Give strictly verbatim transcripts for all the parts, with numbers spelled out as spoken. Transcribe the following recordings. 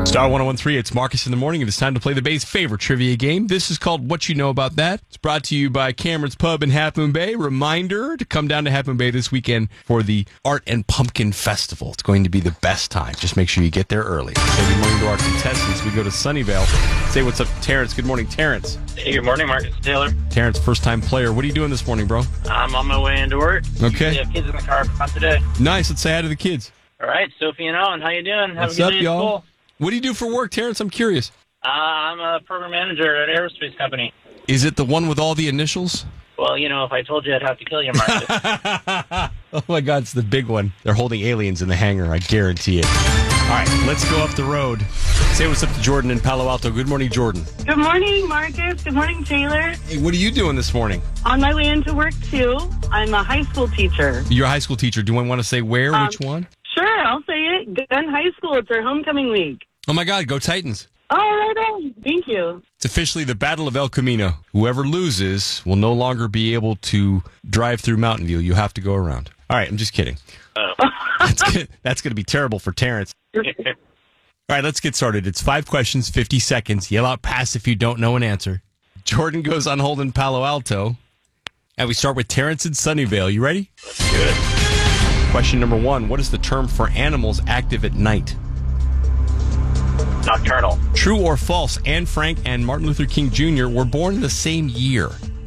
Star one oh one three, it's Marcus in the morning, and it's time to play the Bay's favorite trivia game. This is called What You Know About That. It's brought to you by Cameron's Pub in Half Moon Bay. Reminder to come down to Half Moon Bay this weekend for the Art and Pumpkin Festival. It's going to be the best time. Just make sure you get there early. Say good morning to our contestants. We go to Sunnyvale. Say what's up to Terrence. Good morning, Terrence. Hey, good morning, Marcus Taylor. Terrence, first-time player. What are you doing this morning, bro? I'm on my way into work. Okay. We have kids in the car for today. Nice. Let's say hi to the kids. All right, Sophie and Owen, how you doing? Have What's a good up, day at y'all? school. What do you do for work, Terrence? I'm curious. Uh, I'm a program manager at an aerospace company. Is it the one with all the initials? Well, you know, if I told you, I'd have to kill you, Marcus. Oh, my God, it's the big one. They're holding aliens in the hangar, I guarantee it. All right, let's go up the road. Say what's up to Jordan in Palo Alto. Good morning, Jordan. Good morning, Marcus. Good morning, Taylor. Hey, what are you doing this morning? On my way into work, too. I'm a high school teacher. You're a high school teacher. Do you want to say where? Um, Which one? Sure, I'll say it. Gun High School. It's our homecoming week. Oh, my God, go Titans. Oh, right on. Thank you. It's officially the Battle of El Camino. Whoever loses will no longer be able to drive through Mountain View. You have to go around. All right, I'm just kidding. Oh. That's good. That's going to be terrible for Terrence. All right, let's get started. It's five questions, fifty seconds. Yell out pass if you don't know an answer. Jordan goes on hold in Palo Alto. And we start with Terrence in Sunnyvale. You ready? Let's do it. Question number one. What is the term for animals active at night? Nocturnal. True or false, Anne Frank and Martin Luther King Junior were born in the same year.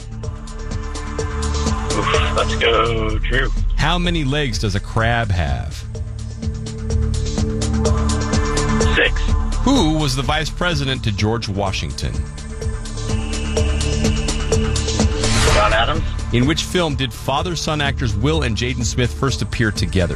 Oof, let's go true. How many legs does a crab have? Six. Who was the vice president to George Washington? John Adams. In which film did father-son actors Will and Jaden Smith first appear together?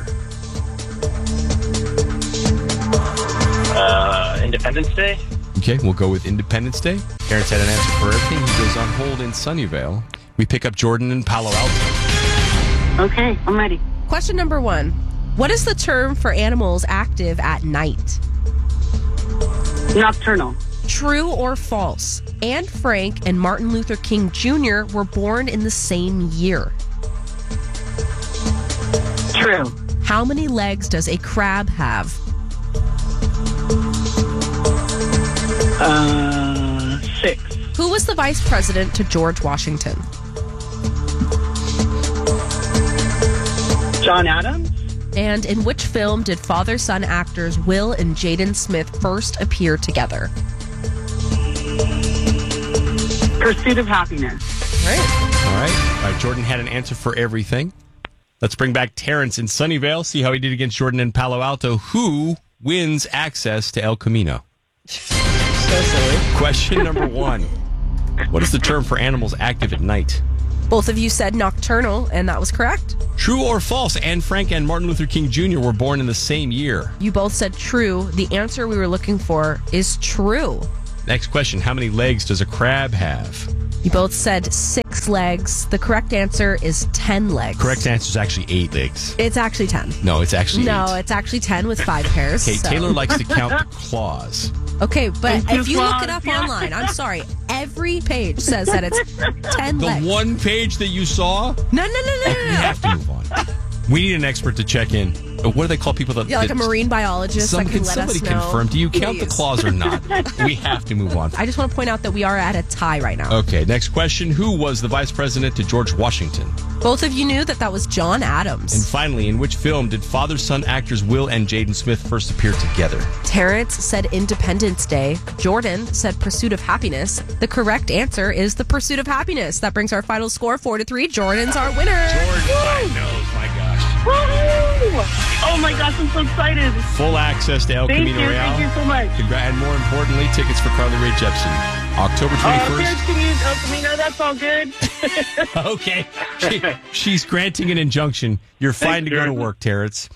Uh, Independence Day. Okay, we'll go with Independence Day. Terrence had an answer for everything. He goes on hold in Sunnyvale. We pick up Jordan in Palo Alto. Okay, I'm ready. Question number one. What is the term for animals active at night? Nocturnal. True or false? Anne Frank and Martin Luther King Junior were born in the same year. True. How many legs does a crab have? Uh, six. Who was the vice president to George Washington? John Adams. And in which film did father-son actors Will and Jaden Smith first appear together? Pursuit of Happiness. All right. All right. All right, Jordan had an answer for everything. Let's bring back Terrence in Sunnyvale, see how he did against Jordan in Palo Alto. Who wins access to El Camino? So silly. Question number one. What is the term for animals active at night? Both of you said nocturnal, and that was correct. True or false, Anne Frank and Martin Luther King Junior were born in the same year? You both said true. The answer we were looking for is true. Next question. How many legs does a crab have? You both said six legs. The correct answer is ten legs. Correct answer is actually eight legs. It's actually ten. No, it's actually No, eight. it's actually ten with five pairs. Okay, so. Taylor likes to count the claws. Okay, but Thank you, if you look Claude. it up online, I'm sorry, every page says that it's ten The legs. one page that you saw? No, no, no, no, no, We no. have to move on. We need an expert to check in. Uh, What do they call people that... Yeah, like a that- marine biologist Some, that can can let somebody us know. confirm? Do you count the Please. claws or not? We have to move on. I just want to point out that we are at a tie right now. Okay, next question. Who was the vice president to George Washington? Both of you knew that that was John Adams. And finally, in which film did father-son actors Will and Jaden Smith first appear together? Terrence said Independence Day. Jordan said Pursuit of Happiness. The correct answer is The Pursuit of Happiness. That brings our final score four to three. Jordan's our winner. Jordan, I know, my gosh. Woohoo! Oh my gosh, I'm so excited. Full access to El Thank Camino you, Real. thank you so much. Congra- and more importantly, tickets for Carly Rae Jepsen. October Oh, twenty-first. cheers, El Camino, that's all good. Okay. She, she's granting an injunction. You're fine to go to work, Terrence.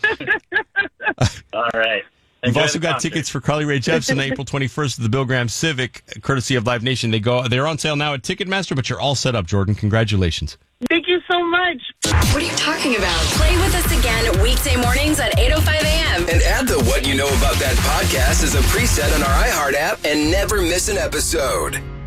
All right. You've Enjoy also the got concert. tickets for Carly Rae Jepsen April twenty-first at the Bill Graham Civic, courtesy of Live Nation. They go, they're on sale now at Ticketmaster, but you're all set up, Jordan. Congratulations. Thank you so much. What are you talking about? Play with us again weekday mornings at eight oh five a.m. And add the What You Know About That podcast as a preset on our iHeart app and never miss an episode.